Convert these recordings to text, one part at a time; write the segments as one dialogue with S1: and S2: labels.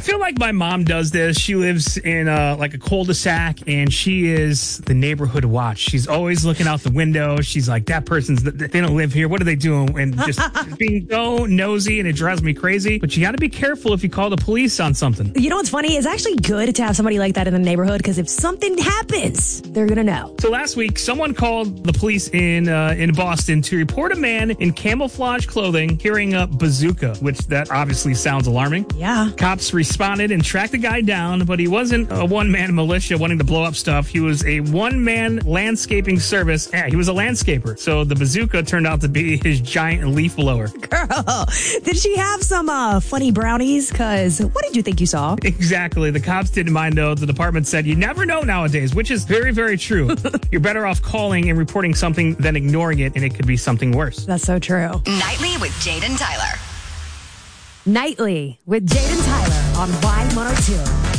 S1: feel like my mom does this. She lives in like a cul-de-sac, and she is the neighborhood watch. She's always looking out the window. She's like, they don't live here. What are they doing? And just being so nosy, and it drives me crazy. But you got to be careful if you call the police on something.
S2: You know what's funny? It's actually good to have somebody like that in the neighborhood, because if something happens, they're going to know.
S1: So last week, someone called the police in Boston to report a man in camouflage clothing carrying a bazooka, which that obviously sounds alarming.
S2: Yeah.
S1: Cops responded and tracked the guy down, but he wasn't a one-man militia wanting to blow up stuff. He was a one-man landscaping service. Yeah, he was a landscaper. So the bazooka turned out to be his giant leaf blower.
S2: Girl, did she have some funny brownies? Because what did you think you saw?
S1: Exactly. The cops didn't mind, though. The department said you never know nowadays, which is very, very true. You're better off calling and reporting something than ignoring it, and it could be something worse.
S2: That's so true.
S3: Nightly with Jade and Tyler.
S2: Nightly with Jade and Tyler on Y102.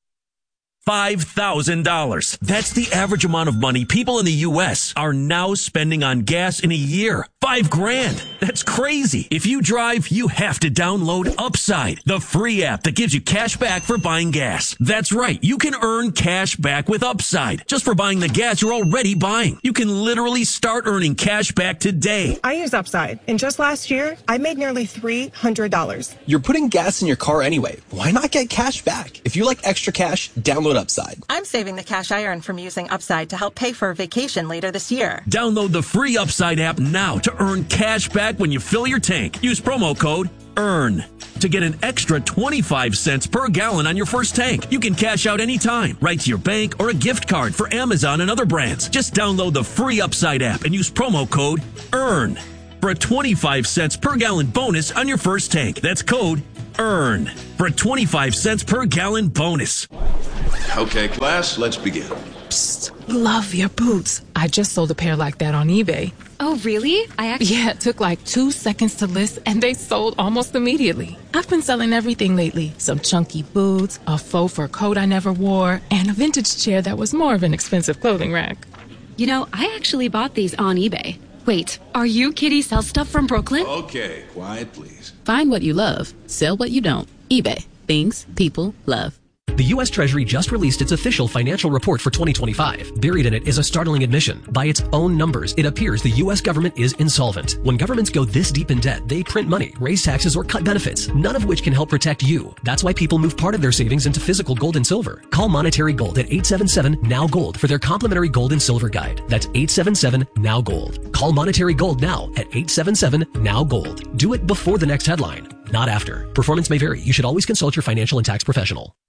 S4: $5,000. That's the average amount of money people in the U.S. are now spending on gas in a year. $5,000. That's crazy. If you drive, you have to download Upside, the free app that gives you cash back for buying gas. That's right. You can earn cash back with Upside just for buying the gas you're already buying. You can literally start earning cash back today.
S5: I use Upside, and just last year, I made nearly $300.
S6: You're putting gas in your car anyway. Why not get cash back? If you like extra cash, download Upside.
S7: I'm saving the cash I earn from using Upside to help pay for a vacation later this year.
S4: Download the free Upside app now to earn cash back when you fill your tank. Use promo code EARN to get an extra 25 cents per gallon on your first tank. You can cash out anytime, right to your bank or a gift card for Amazon and other brands. Just download the free Upside app and use promo code EARN for a 25 cents per gallon bonus on your first tank. That's code EARN for a 25 cents per gallon bonus.
S8: Okay, class, let's begin.
S9: Psst, love your boots. I just sold a pair like that on eBay.
S10: Oh, really?
S9: Yeah, it took like 2 seconds to list, and they sold almost immediately. I've been selling everything lately. Some chunky boots, a faux fur coat I never wore, and a vintage chair that was more of an expensive clothing rack.
S10: You know, I actually bought these on eBay. Wait, are you Kitty Sell Stuff from Brooklyn?
S8: Okay, quiet, please.
S11: Find what you love. Sell what you don't. eBay. Things people love.
S12: The U.S. Treasury just released its official financial report for 2025. Buried in it is a startling admission. By its own numbers, it appears the U.S. government is insolvent. When governments go this deep in debt, they print money, raise taxes, or cut benefits, none of which can help protect you. That's why people move part of their savings into physical gold and silver. Call Monetary Gold at 877-NOW-GOLD for their complimentary gold and silver guide. That's 877-NOW-GOLD. Call Monetary Gold now at 877-NOW-GOLD. Do it before the next headline, not after. Performance may vary. You should always consult your financial and tax professional.